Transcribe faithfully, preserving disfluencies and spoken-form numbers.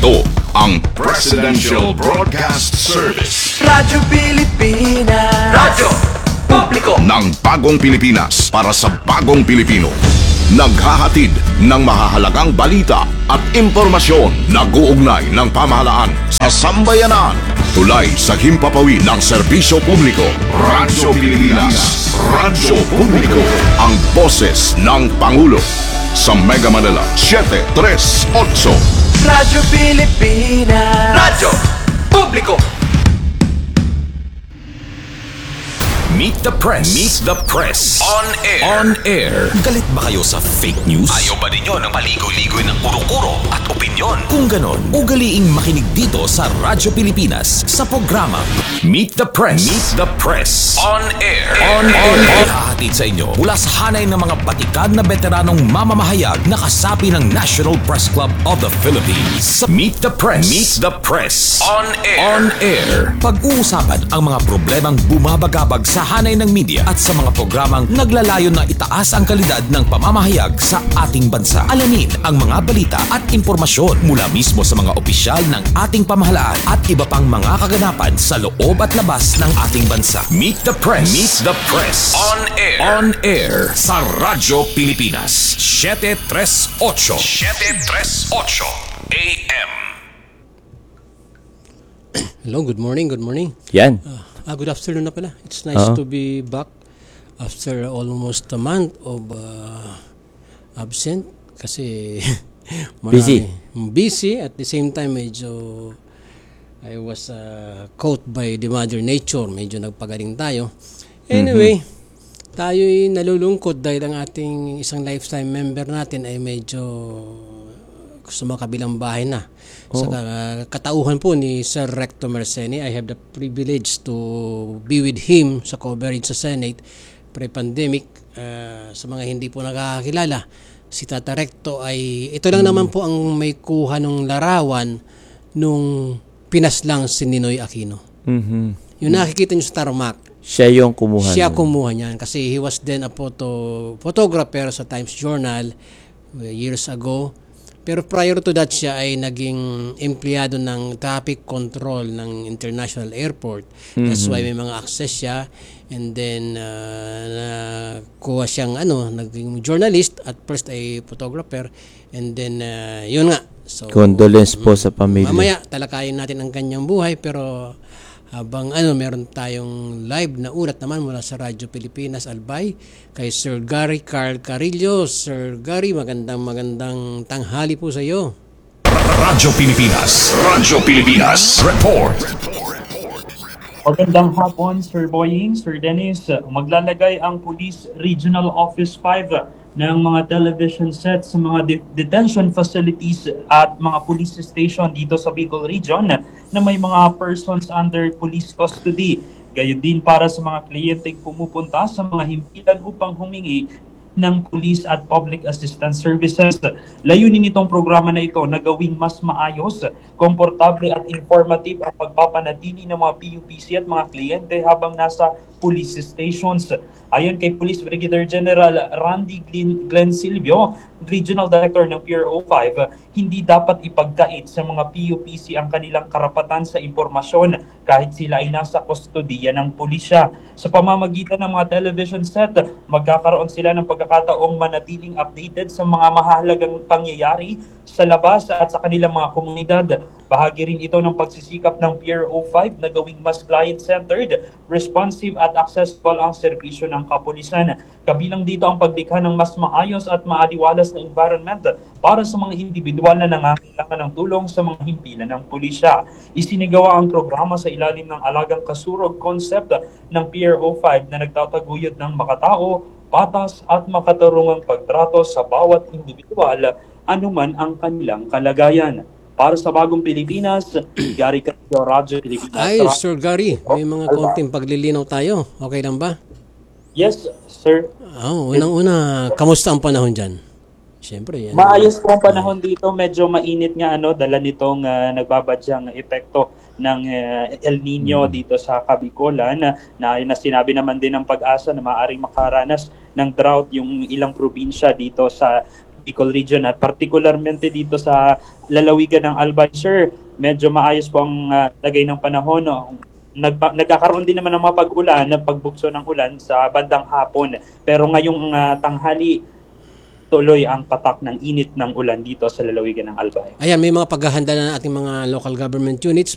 Ito ang Presidential Broadcast Service. Radyo Pilipinas. Radyo Publiko Ng bagong Pilipinas para sa bagong Pilipino. Naghahatid ng mahahalagang balita at impormasyon na guugnay ng pamahalaan sa sambayanan. Tulay sa himpapawid ng serbisyo publiko. Radyo Pilipinas. Radyo Publiko. Ang boses ng Pangulo. Sa Mega Manila, seven three eight. Radyo Pilipinas. Radyo Publiko. Meet the Press. Meet the Press. On air. On air. Galit ba kayo sa fake news? Ayaw ba ninyo ng paligoy-ligoy ng kuro-kuro at opinyon? Kung ganon, ugaliing makinig dito sa Radyo Pilipinas sa programa Meet the Press. Meet the Press. On air. On air. Hahatid sa inyo mula sa hanay ng mga batikad na veteranong mamamahayag na kasapi ng National Press Club of the Philippines. Meet the Press. Meet the Press. On air. On air. Pag-uusapan ang mga problemang bumabagabag sa hanay ng media at sa mga programang naglalayon na itaas ang kalidad ng pamamahayag sa ating bansa. Alamin ang mga balita at impormasyon mula mismo sa mga opisyal ng ating pamahalaan at iba pang mga kaganapan sa loob at labas ng ating bansa. Meet the Press. Meet the Press. On air. On air sa Radyo Pilipinas. seven three eight. seven three eight A M. Hello, good morning, good morning. Yan. Uh, ah, good afternoon na pala. It's nice Uh-huh. to be back after almost a month of uh, absent kasi marami, Busy. busy at the same time medyo I was uh, caught by the mother nature. Medyo nagpagaling tayo. Anyway, mm-hmm. tayo'y nalulungkot dahil ang ating isang lifetime member natin ay medyo sumakabilang bahay na. Sa uh, katauhan po ni Sir Recto Marceni, I have the privilege to be with him sa coverage sa Senate pre-pandemic. Uh, sa mga hindi po nakakakilala, si Tata Recto ay, ito lang mm. naman po ang may kuha ng larawan nung pinaslang si Ninoy Aquino. Mm-hmm. Yung nakikita nyo sa tarmac, siya yung kumuha. siya nun. kumuha niyan kasi he was then a photo, photographer sa Times Journal uh, years ago. Pero prior to that, siya ay naging empleyado ng traffic control ng International Airport. Mm-hmm. That's why may mga access siya. And then, uh, nakuha siyang, ano, naging journalist. At first ay photographer. And then, uh, yun nga. So, condolence po sa pamilya. Mamaya, talakayin natin ang kanyang buhay. Pero, habang ano, meron tayong live na ulat naman mula sa Radyo Pilipinas Albay kay Sir Gary Carl Carillo. Sir Gary, magandang magandang tanghali po sa iyo. Radyo Pilipinas. Radyo Pilipinas. Report. Magandang hapon, Sir Boying, Sir Dennis. Maglalagay ang Police Regional Office five ng mga television sets sa mga de- detention facilities at mga police station dito sa Bicol Region na may mga persons under police custody. Gayon din para sa mga kliyenteng pumupunta sa mga himpilan upang humingi ng police at public assistance services. Layunin nitong programa na ito na gawing mas maayos, komportable at informative ang pagpapanatili ng mga P U P C at mga kliyente habang nasa police stations. Ayon kay Police Brigadier General Randy Glenn, Glenn Silvio, Regional Director ng P R O five, hindi dapat ipagkait sa mga P U P C ang kanilang karapatan sa impormasyon kahit sila ay nasa kustodiya ng pulisya. Sa pamamagitan ng mga television set, magkakaroon sila ng pagkakataong manatiling updated sa mga mahalagang pangyayari sa labas at sa kanilang mga komunidad. Bahagi rin ito ng pagsisikap ng P R O five na gawing mas client-centered, responsive at accessible ang serbisyo ng kapulisan. Kabilang dito ang paglikha ng mas maayos at maaliwalas na environment para sa mga individual na nangangailangan ng tulong sa mga himpilan ng pulisya. Isinigawa ang programa sa ilalim ng Alagang Kasurog concept ng P R O five na nagtataguyod ng makatao, patas at makatarungang pagtrato sa bawat individual anuman ang kanilang kalagayan. Para sa Bagong Pilipinas, Gary Carillo, Radyo Pilipinas. Ay, Sir Gary, may mga konting paglilinaw tayo. Okay lang ba? Yes, sir. Oh, unang-una, kamusta ang panahon dyan? Siyempre, yan. Maayos po ang panahon dito. Medyo mainit nga, ano, dala nitong uh, nagbabadyang epekto ng uh, El Nino mm-hmm. dito sa Kabikolan na, na, na sinabi naman din ng Pag-asa na maaaring makaranas ng drought yung ilang probinsya dito sa Bicol Region at particularmente dito sa lalawigan ng Albay. Sir, medyo maayos po ang ah, lagay ng panahon. No? Nagpa- nagkakaroon din naman ng mga pag-ulan, ng pagbukso ng ulan sa bandang hapon. Pero ngayong ah, tanghali, tuloy ang patak ng init ng ulan dito sa lalawigan ng Albay. Ayan, may mga paghahanda na ng ating mga local government units.